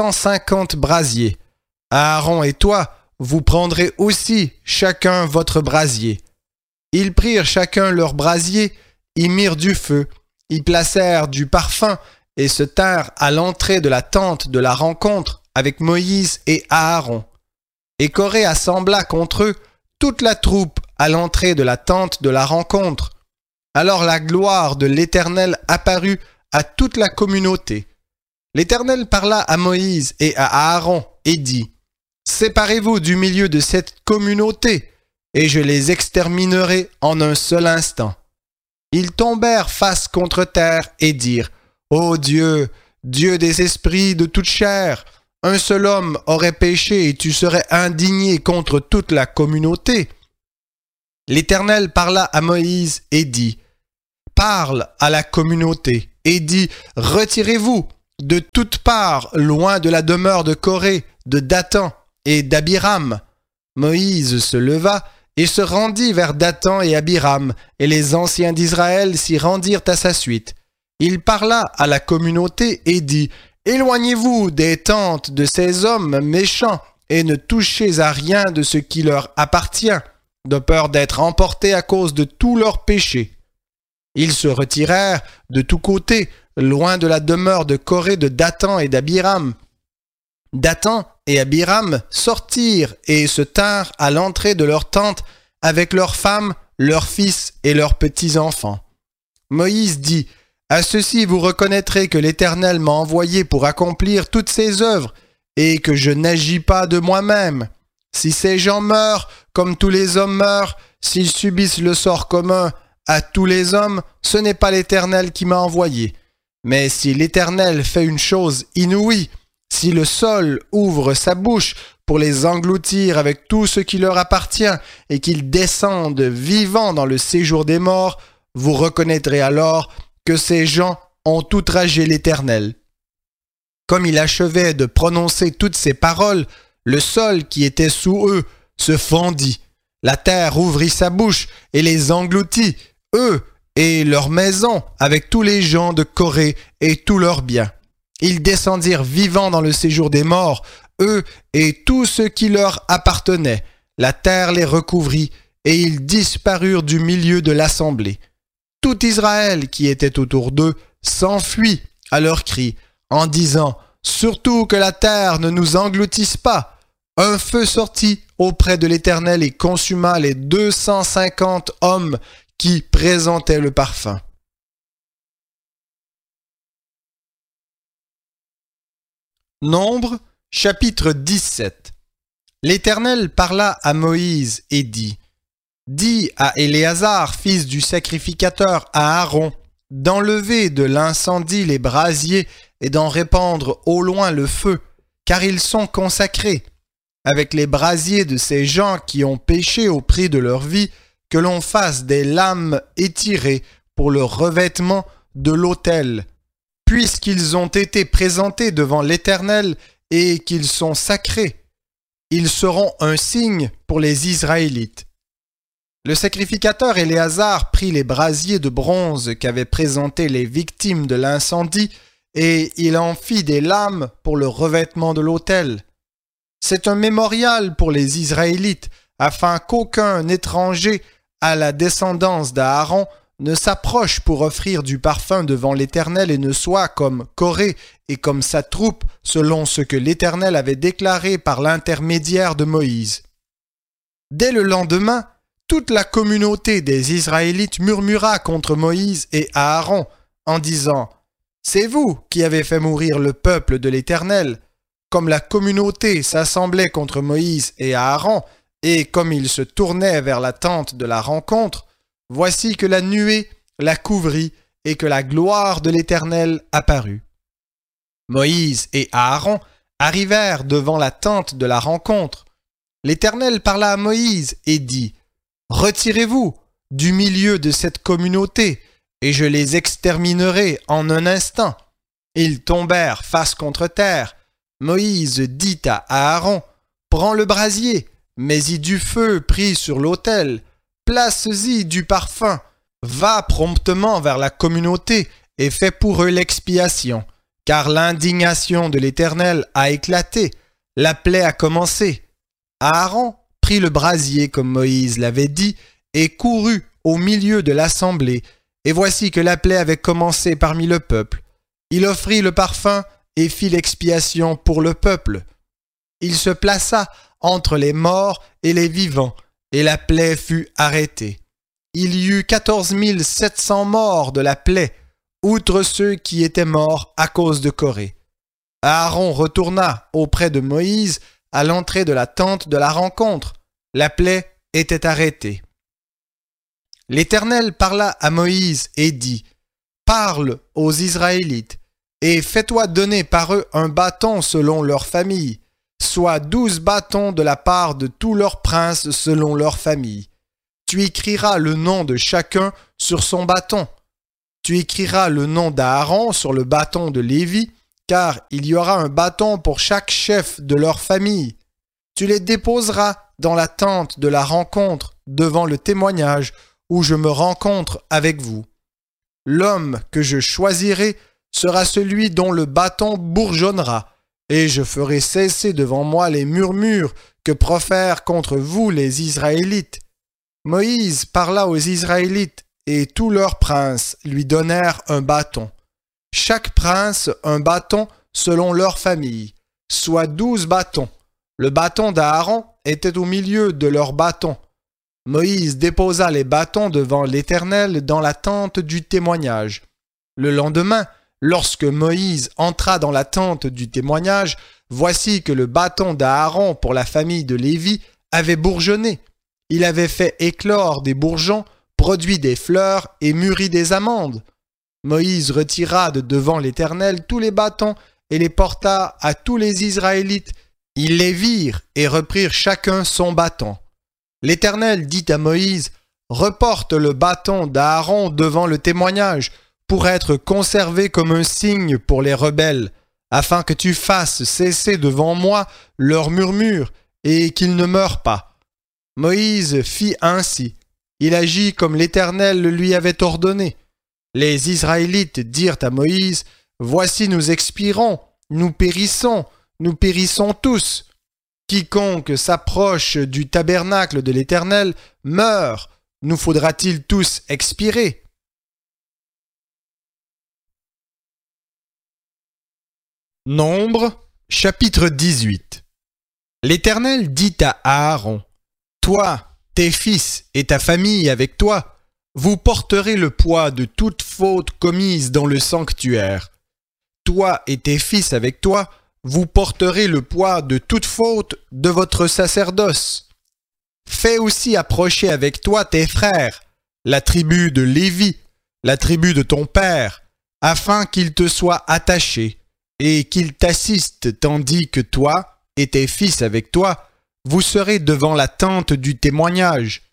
250 brasiers. Aaron et toi, vous prendrez aussi chacun votre brasier. » Ils prirent chacun leur brasier, y mirent du feu, y placèrent du parfum et se tinrent à l'entrée de la tente de la rencontre avec Moïse et Aaron. Et Coré assembla contre eux toute la troupe à l'entrée de la tente de la rencontre. Alors la gloire de l'Éternel apparut à toute la communauté. L'Éternel parla à Moïse et à Aaron et dit, « Séparez-vous du milieu de cette communauté, et je les exterminerai en un seul instant. » Ils tombèrent face contre terre et dirent, « Ô Dieu, Dieu des esprits de toute chair, un seul homme aurait péché et tu serais indigné contre toute la communauté. L'Éternel parla à Moïse et dit, « Parle à la communauté et dis, retirez-vous de toutes parts loin de la demeure de Coré, de Dathan et d'Abiram. » Moïse se leva et se rendit vers Dathan et Abiram, et les anciens d'Israël s'y rendirent à sa suite. Il parla à la communauté et dit, « Éloignez-vous des tentes de ces hommes méchants et ne touchez à rien de ce qui leur appartient, de peur d'être emportés à cause de tous leurs péchés. » Ils se retirèrent de tous côtés, loin de la demeure de Coré, de Dathan et d'Abiram. Dathan et Abiram sortirent et se tinrent à l'entrée de leur tente avec leurs femmes, leurs fils et leurs petits-enfants. Moïse dit, « À ceci vous reconnaîtrez que l'Éternel m'a envoyé pour accomplir toutes ses œuvres et que je n'agis pas de moi-même. Si ces gens meurent comme tous les hommes meurent, s'ils subissent le sort commun à tous les hommes, ce n'est pas l'Éternel qui m'a envoyé. Mais si l'Éternel fait une chose inouïe, si le sol ouvre sa bouche pour les engloutir avec tout ce qui leur appartient et qu'ils descendent vivants dans le séjour des morts, vous reconnaîtrez alors que ces gens ont outragé l'Éternel. » Comme il achevait de prononcer toutes ces paroles, le sol qui était sous eux se fendit. La terre ouvrit sa bouche et les engloutit, eux et leurs maisons, avec tous les gens de Coré et tous leurs biens. Ils descendirent vivants dans le séjour des morts, eux et tout ce qui leur appartenait. La terre les recouvrit et ils disparurent du milieu de l'assemblée. Tout Israël qui était autour d'eux s'enfuit à leurs cris, en disant « Surtout que la terre ne nous engloutisse pas !» Un feu sortit auprès de l'Éternel et consuma les 250 hommes qui présentaient le parfum. Nombre, chapitre 17. L'Éternel parla à Moïse et dit, « Dis à Éléazar, fils du sacrificateur, à Aaron, d'enlever de l'incendie les brasiers et d'en répandre au loin le feu, car ils sont consacrés, avec les brasiers de ces gens qui ont péché au prix de leur vie, que l'on fasse des lames étirées pour le revêtement de l'autel, puisqu'ils ont été présentés devant l'Éternel et qu'ils sont sacrés. Ils seront un signe pour les Israélites. » Le sacrificateur Éléazar prit les brasiers de bronze qu'avaient présentés les victimes de l'incendie et il en fit des lames pour le revêtement de l'autel. C'est un mémorial pour les Israélites, afin qu'aucun étranger à la descendance d'Aaron ne s'approche pour offrir du parfum devant l'Éternel et ne soit comme Coré et comme sa troupe, selon ce que l'Éternel avait déclaré par l'intermédiaire de Moïse. Dès le lendemain, toute la communauté des Israélites murmura contre Moïse et Aaron, en disant « C'est vous qui avez fait mourir le peuple de l'Éternel. » Comme la communauté s'assemblait contre Moïse et Aaron, et comme ils se tournaient vers la tente de la rencontre, voici que la nuée la couvrit et que la gloire de l'Éternel apparut. Moïse et Aaron arrivèrent devant la tente de la rencontre. L'Éternel parla à Moïse et dit, « Retirez-vous du milieu de cette communauté, et je les exterminerai en un instant. » Ils tombèrent face contre terre. Moïse dit à Aaron, « Prends le brasier, mets-y du feu pris sur l'autel, place-y du parfum, va promptement vers la communauté et fais pour eux l'expiation, car l'indignation de l'Éternel a éclaté, la plaie a commencé. » Aaron prit le brasier comme Moïse l'avait dit et courut au milieu de l'assemblée, et voici que la plaie avait commencé parmi le peuple. Il offrit le parfum et fit l'expiation pour le peuple. Il se plaça entre les morts et les vivants, et la plaie fut arrêtée. Il y eut 14 700 morts de la plaie, outre ceux qui étaient morts à cause de Coré. Aaron retourna auprès de Moïse à l'entrée de la tente de la rencontre. La plaie était arrêtée. L'Éternel parla à Moïse et dit, « Parle aux Israélites, et fais-toi donner par eux un bâton selon leur famille, soit 12 bâtons de la part de tous leurs princes selon leur famille. Tu écriras le nom de chacun sur son bâton. Tu écriras le nom d'Aaron sur le bâton de Lévi, car il y aura un bâton pour chaque chef de leur famille. Tu les déposeras dans la tente de la rencontre devant le témoignage où je me rencontre avec vous. L'homme que je choisirai sera celui dont le bâton bourgeonnera, et je ferai cesser devant moi les murmures que profèrent contre vous les Israélites. Moïse parla aux Israélites, et tous leurs princes lui donnèrent un bâton. Chaque prince un bâton selon leur famille, soit 12 bâtons. Le bâton d'Aaron était au milieu de leurs bâtons. Moïse déposa les bâtons devant l'Éternel dans la tente du témoignage. Le lendemain, lorsque Moïse entra dans la tente du témoignage, voici que le bâton d'Aaron pour la famille de Lévi avait bourgeonné. Il avait fait éclore des bourgeons, produit des fleurs et mûri des amandes. Moïse retira de devant l'Éternel tous les bâtons et les porta à tous les Israélites. Ils les virent et reprirent chacun son bâton. L'Éternel dit à Moïse, « Reporte le bâton d'Aaron devant le témoignage pour être conservé comme un signe pour les rebelles, afin que tu fasses cesser devant moi leurs murmures et qu'ils ne meurent pas. » Moïse fit ainsi. Il agit comme l'Éternel le lui avait ordonné. Les Israélites dirent à Moïse, « Voici nous expirons, nous périssons tous. Quiconque s'approche du tabernacle de l'Éternel meurt. Nous faudra-t-il tous expirer ?» Nombre, chapitre 18. L'Éternel dit à Aaron, « Toi, tes fils et ta famille avec toi, vous porterez le poids de toute faute commise dans le sanctuaire. Toi et tes fils avec toi, vous porterez le poids de toute faute de votre sacerdoce. Fais aussi approcher avec toi tes frères, la tribu de Lévi, la tribu de ton père, afin qu'ils te soient attachés et qu'ils t'assistent tandis que toi et tes fils avec toi, vous serez devant la tente du témoignage.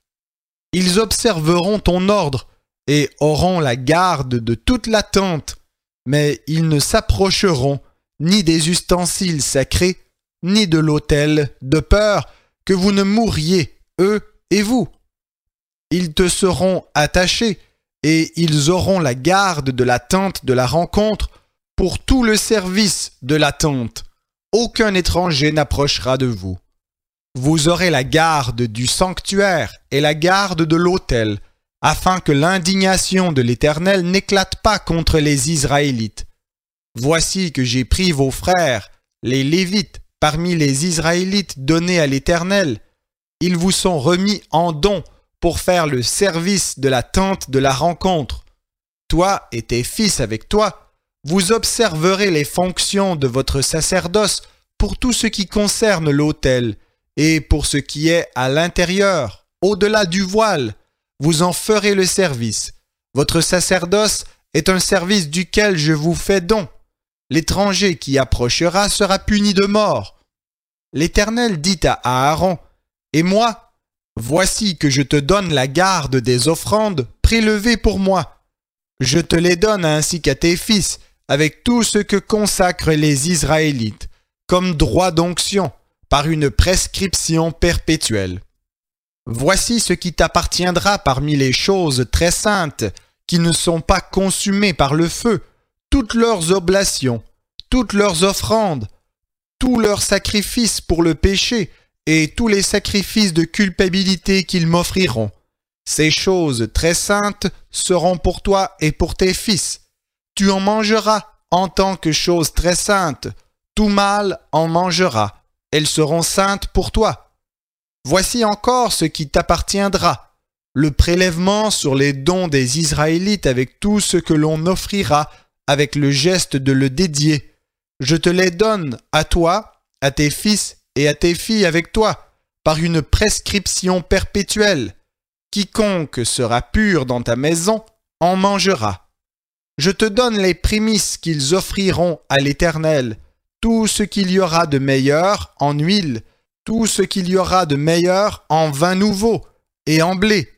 Ils observeront ton ordre et auront la garde de toute la tente, mais ils ne s'approcheront ni des ustensiles sacrés, ni de l'autel, de peur que vous ne mouriez, eux et vous. Ils te seront attachés, et ils auront la garde de la tente de la rencontre pour tout le service de la tente. Aucun étranger n'approchera de vous. Vous aurez la garde du sanctuaire et la garde de l'autel, afin que l'indignation de l'Éternel n'éclate pas contre les Israélites. Voici que j'ai pris vos frères, les Lévites, parmi les Israélites donnés à l'Éternel. Ils vous sont remis en don pour faire le service de la tente de la rencontre. Toi et tes fils avec toi, vous observerez les fonctions de votre sacerdoce pour tout ce qui concerne l'autel, et pour ce qui est à l'intérieur, au-delà du voile, vous en ferez le service. Votre sacerdoce est un service duquel je vous fais don. L'étranger qui approchera sera puni de mort. L'Éternel dit à Aaron, « Et moi, voici que je te donne la garde des offrandes prélevées pour moi. Je te les donne ainsi qu'à tes fils, avec tout ce que consacrent les Israélites, comme droit d'onction, par une prescription perpétuelle. Voici ce qui t'appartiendra parmi les choses très saintes, qui ne sont pas consumées par le feu, toutes leurs oblations, toutes leurs offrandes, tous leurs sacrifices pour le péché, et tous les sacrifices de culpabilité qu'ils m'offriront. Ces choses très saintes seront pour toi et pour tes fils. Tu en mangeras en tant que chose très sainte. Tout mâle en mangera. Elles seront saintes pour toi. Voici encore ce qui t'appartiendra, le prélèvement sur les dons des Israélites avec tout ce que l'on offrira, avec le geste de le dédier. Je te les donne à toi, à tes fils et à tes filles avec toi, par une prescription perpétuelle. Quiconque sera pur dans ta maison en mangera. Je te donne les prémices qu'ils offriront à l'Éternel, tout ce qu'il y aura de meilleur en huile, tout ce qu'il y aura de meilleur en vin nouveau et en blé,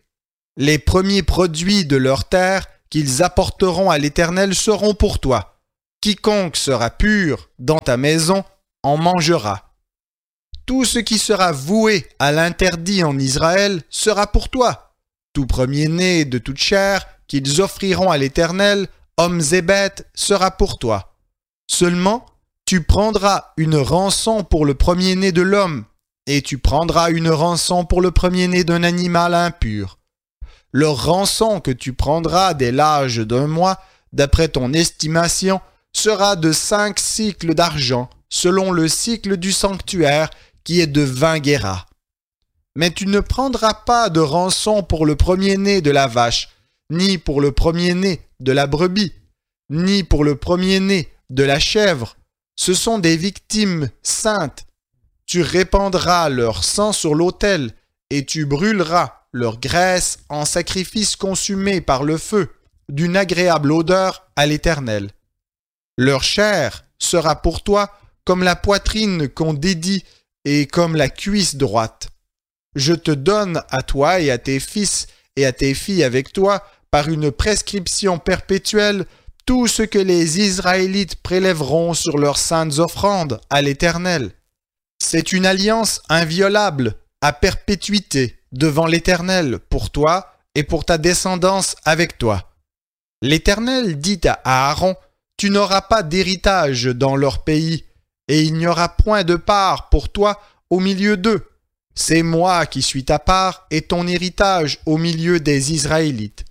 Les premiers produits de leur terre qu'ils apporteront à l'Éternel seront pour toi. Quiconque sera pur dans ta maison en mangera. Tout ce qui sera voué à l'interdit en Israël sera pour toi. Tout premier-né de toute chair qu'ils offriront à l'Éternel, hommes et bêtes, sera pour toi. Seulement, tu prendras une rançon pour le premier-né de l'homme, et tu prendras une rançon pour le premier-né d'un animal impur. Le rançon que tu prendras dès l'âge d'un mois, d'après ton estimation, sera de 5 cycles d'argent, selon le cycle du sanctuaire, qui est de 20 guéras. Mais tu ne prendras pas de rançon pour le premier-né de la vache, ni pour le premier-né de la brebis, ni pour le premier-né de la chèvre. Ce sont des victimes saintes. Tu répandras leur sang sur l'autel, et tu brûleras leur graisse en sacrifice consumé par le feu, d'une agréable odeur à l'Éternel. Leur chair sera pour toi comme la poitrine qu'on dédie et comme la cuisse droite. Je te donne à toi et à tes fils et à tes filles avec toi, par une prescription perpétuelle, tout ce que les Israélites prélèveront sur leurs saintes offrandes à l'Éternel. C'est une alliance inviolable, à perpétuité, devant l'Éternel, pour toi et pour ta descendance avec toi. L'Éternel dit à Aaron, tu n'auras pas d'héritage dans leur pays, et il n'y aura point de part pour toi au milieu d'eux. C'est moi qui suis ta part et ton héritage au milieu des Israélites.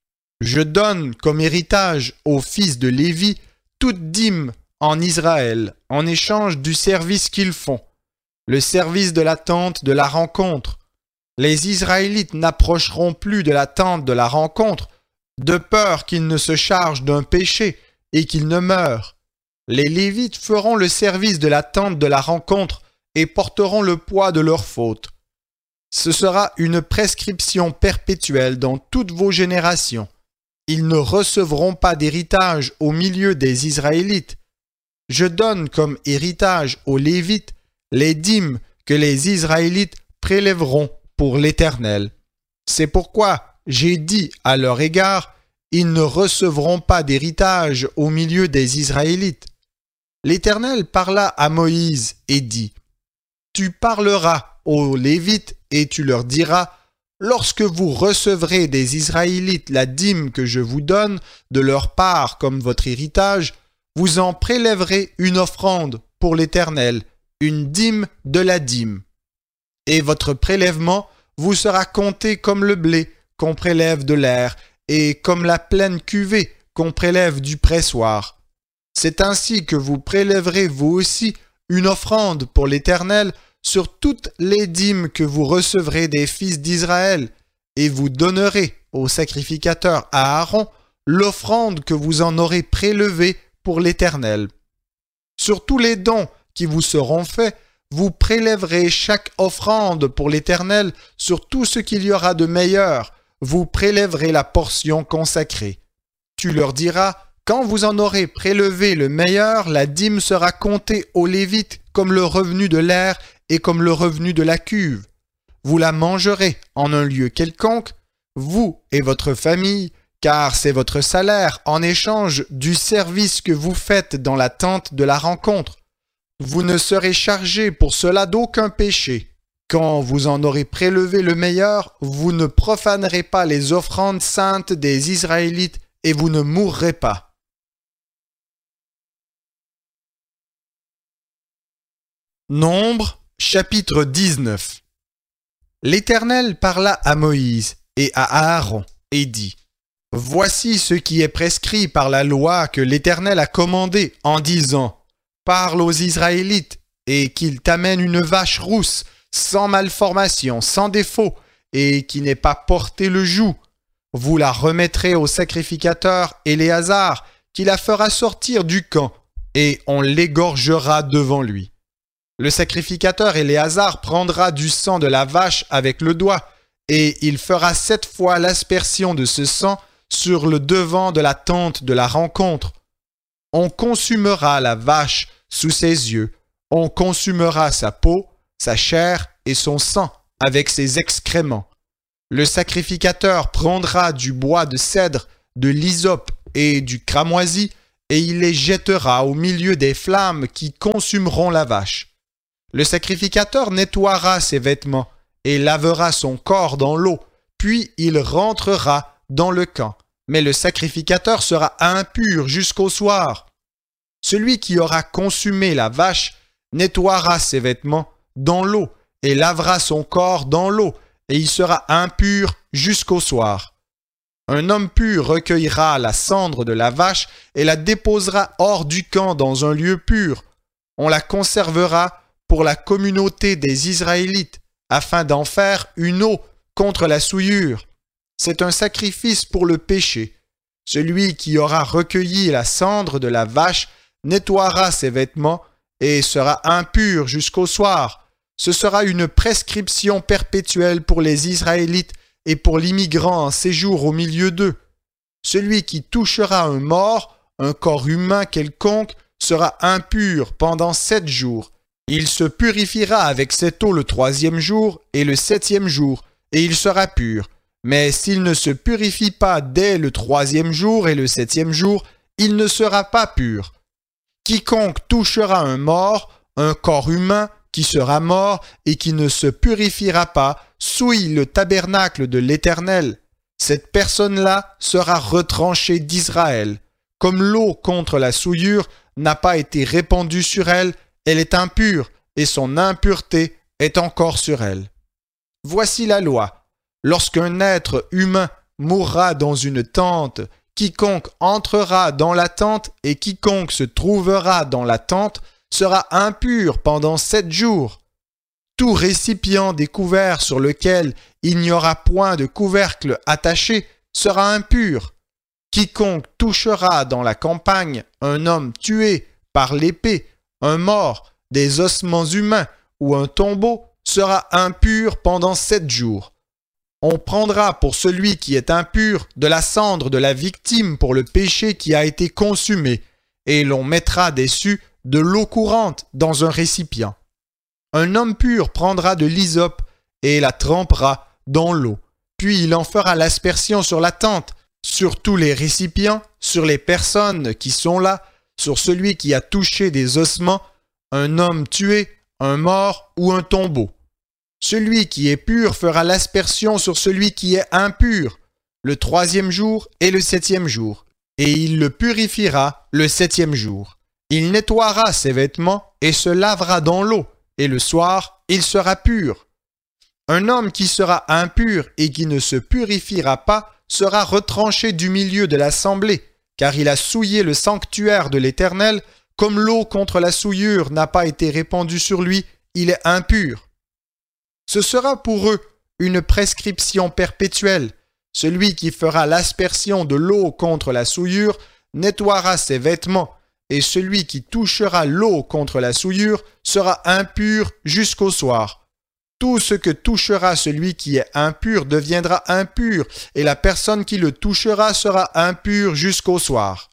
Je donne comme héritage aux fils de Lévi toute dîme en Israël, en échange du service qu'ils font, le service de la tente de la rencontre. Les Israélites n'approcheront plus de la tente de la rencontre, de peur qu'ils ne se chargent d'un péché et qu'ils ne meurent. Les Lévites feront le service de la tente de la rencontre et porteront le poids de leurs fautes. Ce sera une prescription perpétuelle dans toutes vos générations. Ils ne recevront pas d'héritage au milieu des Israélites. Je donne comme héritage aux Lévites les dîmes que les Israélites prélèveront pour l'Éternel. C'est pourquoi j'ai dit à leur égard, ils ne recevront pas d'héritage au milieu des Israélites. L'Éternel parla à Moïse et dit, tu parleras aux Lévites et tu leur diras, lorsque vous recevrez des Israélites la dîme que je vous donne de leur part comme votre héritage, vous en prélèverez une offrande pour l'Éternel, une dîme de la dîme. Et votre prélèvement vous sera compté comme le blé qu'on prélève de l'air et comme la pleine cuvée qu'on prélève du pressoir. C'est ainsi que vous prélèverez vous aussi une offrande pour l'Éternel sur toutes les dîmes que vous recevrez des fils d'Israël, et vous donnerez au sacrificateur Aaron l'offrande que vous en aurez prélevée pour l'Éternel. Sur tous les dons qui vous seront faits, vous prélèverez chaque offrande pour l'Éternel sur tout ce qu'il y aura de meilleur, vous prélèverez la portion consacrée. Tu leur diras, quand vous en aurez prélevé le meilleur, la dîme sera comptée aux Lévites comme le revenu de l'air et comme le revenu de la cuve. Vous la mangerez en un lieu quelconque, vous et votre famille, car c'est votre salaire en échange du service que vous faites dans la tente de la rencontre. Vous ne serez chargés pour cela d'aucun péché. Quand vous en aurez prélevé le meilleur, vous ne profanerez pas les offrandes saintes des Israélites et vous ne mourrez pas. Nombre, chapitre 19. L'Éternel parla à Moïse et à Aaron et dit, « Voici ce qui est prescrit par la loi que l'Éternel a commandé en disant, « Parle aux Israélites et qu'ils t'amènent une vache rousse, sans malformation, sans défaut, et qui n'ait pas porté le joug. Vous la remettrez au sacrificateur Éléazar, qui la fera sortir du camp, et on l'égorgera devant lui. Le sacrificateur Éléazar prendra du sang de la vache avec le doigt, et il fera 7 fois l'aspersion de ce sang sur le devant de la tente de la rencontre. On consumera la vache sous ses yeux, on consumera sa peau, sa chair et son sang avec ses excréments. Le sacrificateur prendra du bois de cèdre, de l'hysope et du cramoisi, et il les jettera au milieu des flammes qui consumeront la vache. Le sacrificateur nettoiera ses vêtements et lavera son corps dans l'eau, puis il rentrera dans le camp. Mais le sacrificateur sera impur jusqu'au soir. Celui qui aura consumé la vache nettoiera ses vêtements dans l'eau et lavera son corps dans l'eau, et il sera impur jusqu'au soir. Un homme pur recueillera la cendre de la vache et la déposera hors du camp dans un lieu pur. On la conservera pour la communauté des Israélites, afin d'en faire une eau contre la souillure. C'est un sacrifice pour le péché. Celui qui aura recueilli la cendre de la vache nettoiera ses vêtements et sera impur jusqu'au soir. Ce sera une prescription perpétuelle pour les Israélites et pour l'immigrant en séjour au milieu d'eux. Celui qui touchera un mort, un corps humain quelconque, sera impur pendant 7 jours. Il se purifiera avec cette eau le 3e jour et le 7e jour, et il sera pur. Mais s'il ne se purifie pas dès le 3e jour et le 7e jour, il ne sera pas pur. Quiconque touchera un mort, un corps humain qui sera mort et qui ne se purifiera pas, souille le tabernacle de l'Éternel. Cette personne-là sera retranchée d'Israël. Comme l'eau contre la souillure n'a pas été répandue sur elle, elle est impure et son impureté est encore sur elle. Voici la loi. Lorsqu'un être humain mourra dans une tente, quiconque entrera dans la tente et quiconque se trouvera dans la tente sera impur pendant 7 jours. Tout récipient découvert sur lequel il n'y aura point de couvercle attaché sera impur. Quiconque touchera dans la campagne un homme tué par l'épée, un mort, des ossements humains ou un tombeau sera impur pendant 7 jours. On prendra pour celui qui est impur de la cendre de la victime pour le péché qui a été consumé, et l'on mettra dessus de l'eau courante dans un récipient. Un homme pur prendra de l'hysope et la trempera dans l'eau, puis il en fera l'aspersion sur la tente, sur tous les récipients, sur les personnes qui sont là, sur celui qui a touché des ossements, un homme tué, un mort ou un tombeau. Celui qui est pur fera l'aspersion sur celui qui est impur, le 3e jour et le 7e jour, et il le purifiera le 7e jour. Il nettoiera ses vêtements et se lavera dans l'eau, et le soir, il sera pur. Un homme qui sera impur et qui ne se purifiera pas sera retranché du milieu de l'assemblée, car il a souillé le sanctuaire de l'Éternel, comme l'eau contre la souillure n'a pas été répandue sur lui, il est impur. Ce sera pour eux une prescription perpétuelle. Celui qui fera l'aspersion de l'eau contre la souillure nettoiera ses vêtements, et celui qui touchera l'eau contre la souillure sera impur jusqu'au soir. Tout ce que touchera celui qui est impur deviendra impur, et la personne qui le touchera sera impure jusqu'au soir.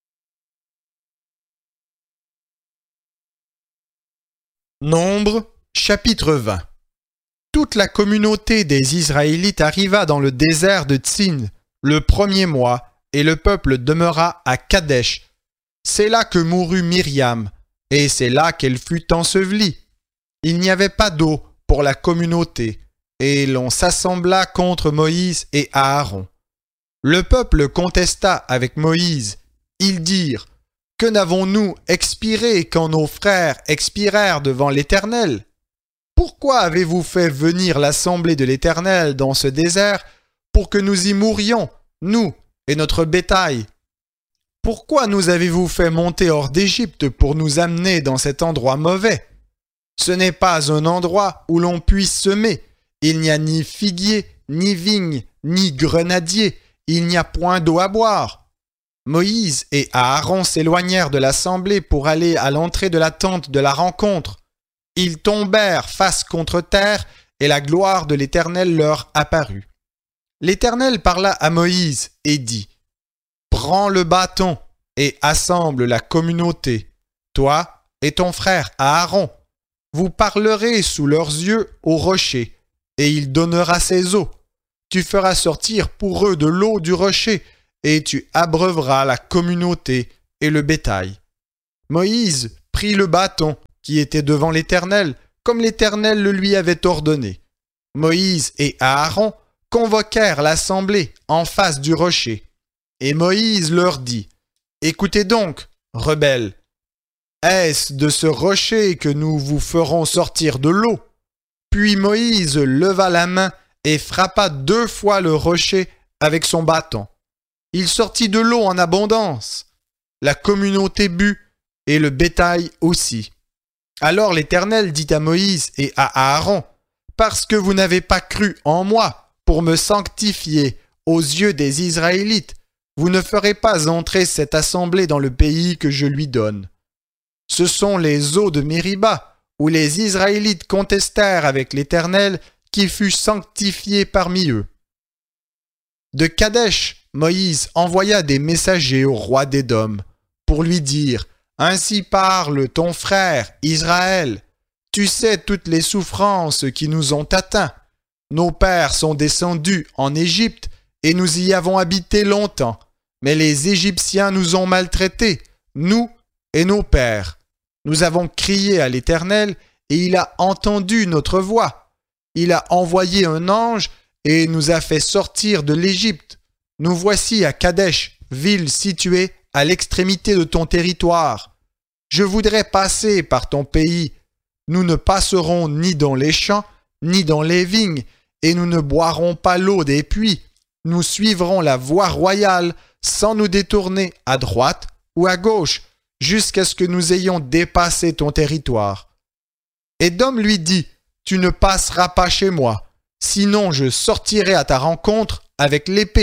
Nombre, chapitre 20. Toute la communauté des Israélites arriva dans le désert de Tsin, le 1er mois, et le peuple demeura à Kadesh. C'est là que mourut Myriam, et c'est là qu'elle fut ensevelie. Il n'y avait pas d'eau pour la communauté, et l'on s'assembla contre Moïse et Aaron. Le peuple contesta avec Moïse. Ils dirent : « Que n'avons-nous expiré quand nos frères expirèrent devant l'Éternel ? Pourquoi avez-vous fait venir l'assemblée de l'Éternel dans ce désert pour que nous y mourions, nous et notre bétail ? Pourquoi nous avez-vous fait monter hors d'Égypte pour nous amener dans cet endroit mauvais ? Ce n'est pas un endroit où l'on puisse semer. Il n'y a ni figuier, ni vigne, ni grenadier. Il n'y a point d'eau à boire. » Moïse et Aaron s'éloignèrent de l'assemblée pour aller à l'entrée de la tente de la rencontre. Ils tombèrent face contre terre, et la gloire de l'Éternel leur apparut. L'Éternel parla à Moïse et dit : « Prends le bâton et assemble la communauté, toi et ton frère Aaron. Vous parlerez sous leurs yeux au rocher, et il donnera ses eaux. tu feras sortir pour eux de l'eau du rocher, et tu abreuveras la communauté et le bétail. » Moïse prit le bâton qui était devant l'Éternel, comme l'Éternel le lui avait ordonné. Moïse et Aaron convoquèrent l'assemblée en face du rocher. Et Moïse leur dit, « Écoutez donc, rebelles, est-ce de ce rocher que nous vous ferons sortir de l'eau ?» Puis Moïse leva la main et frappa 2 fois le rocher avec son bâton. Il sortit de l'eau en abondance. La communauté but et le bétail aussi. Alors l'Éternel dit à Moïse et à Aaron, « Parce que vous n'avez pas cru en moi pour me sanctifier aux yeux des Israélites, vous ne ferez pas entrer cette assemblée dans le pays que je lui donne. Ce sont les eaux de Mériba, où les Israélites contestèrent avec l'Éternel, qui fut sanctifié parmi eux. » De Kadesh, Moïse envoya des messagers au roi d'Édom pour lui dire, « Ainsi parle ton frère Israël. Tu sais toutes les souffrances qui nous ont atteints. Nos pères sont descendus en Égypte et nous y avons habité longtemps. Mais les Égyptiens nous ont maltraités, nous et nos pères. Nous avons crié à l'Éternel et il a entendu notre voix. Il a envoyé un ange et nous a fait sortir de l'Égypte. Nous voici à Kadesh, ville située à l'extrémité de ton territoire. Je voudrais passer par ton pays. Nous ne passerons ni dans les champs, ni dans les vignes, et nous ne boirons pas l'eau des puits. Nous suivrons la voie royale sans nous détourner à droite ou à gauche, jusqu'à ce que nous ayons dépassé ton territoire. » Édom lui dit, « Tu ne passeras pas chez moi, sinon je sortirai à ta rencontre avec l'épée. »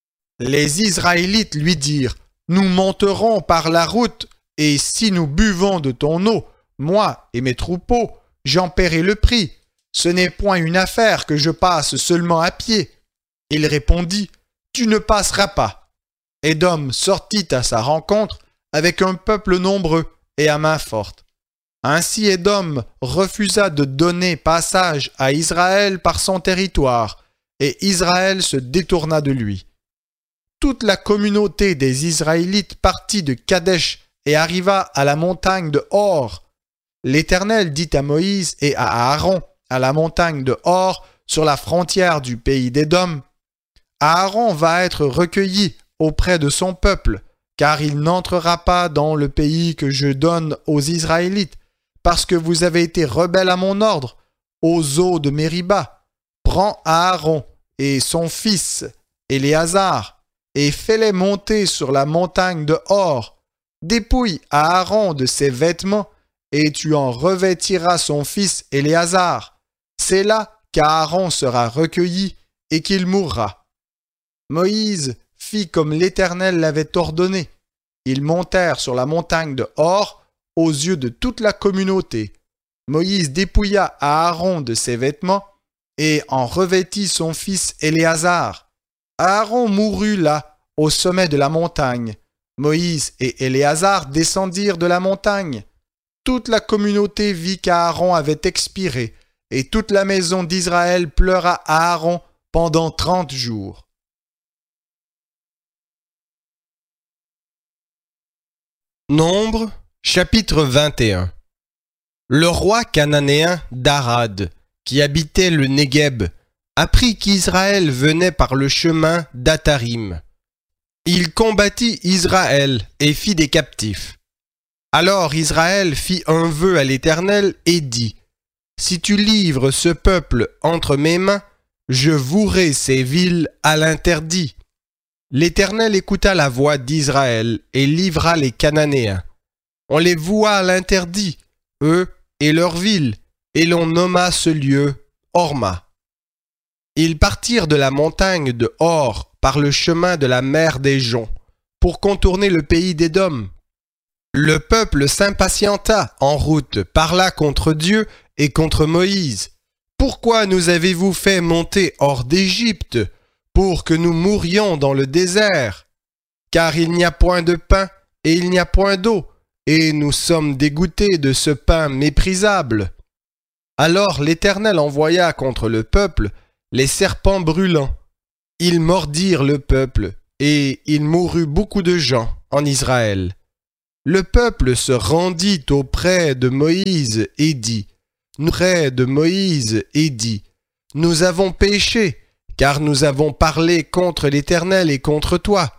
Les Israélites lui dirent, « Nous monterons par la route, et si nous buvons de ton eau, moi et mes troupeaux, j'en paierai le prix. Ce n'est point une affaire que je passe seulement à pied. » Il répondit, « Tu ne passeras pas. » Édom sortit à sa rencontre avec un peuple nombreux et à main forte. Ainsi Édom refusa de donner passage à Israël par son territoire, et Israël se détourna de lui. Toute la communauté des Israélites partit de Kadesh et arriva à la montagne de Hor. L'Éternel dit à Moïse et à Aaron, à la montagne de Hor, sur la frontière du pays d'Édom, « Aaron va être recueilli auprès de son peuple, car il n'entrera pas dans le pays que je donne aux Israélites, parce que vous avez été rebelles à mon ordre, aux eaux de Mériba. Prends Aaron et son fils Éléazar, et fais-les monter sur la montagne de Hor. Dépouille Aaron de ses vêtements, et tu en revêtiras son fils Éléazar. C'est là qu'Aaron sera recueilli et qu'il mourra. » Moïse fit comme l'Éternel l'avait ordonné. Ils montèrent sur la montagne de Hor aux yeux de toute la communauté. Moïse dépouilla Aaron de ses vêtements et en revêtit son fils Éléazar. Aaron mourut là, au sommet de la montagne. Moïse et Éléazar descendirent de la montagne. Toute la communauté vit qu'Aaron avait expiré, et toute la maison d'Israël pleura Aaron pendant 30 jours. Nombre, chapitre 21. Le roi cananéen d'Arad, qui habitait le Négueb, apprit qu'Israël venait par le chemin d'Atarim. Il combattit Israël et fit des captifs. Alors Israël fit un vœu à l'Éternel et dit, « Si tu livres ce peuple entre mes mains, je vouerai ces villes à l'interdit. » L'Éternel écouta la voix d'Israël et livra les Cananéens. On les voua à l'interdit, eux et leurs villes, et l'on nomma ce lieu Horma. Ils partirent de la montagne de Hor par le chemin de la mer des Joncs, pour contourner le pays d'Édom. Le peuple s'impatienta en route, parla contre Dieu et contre Moïse. « Pourquoi nous avez-vous fait monter hors d'Égypte, pour que nous mourions dans le désert? Car il n'y a point de pain et il n'y a point d'eau, et nous sommes dégoûtés de ce pain méprisable. » Alors l'Éternel envoya contre le peuple les serpents brûlants. Ils mordirent le peuple, et il mourut beaucoup de gens en Israël. Le peuple se rendit auprès de Moïse et dit, Nous avons péché, car nous avons parlé contre l'Éternel et contre toi.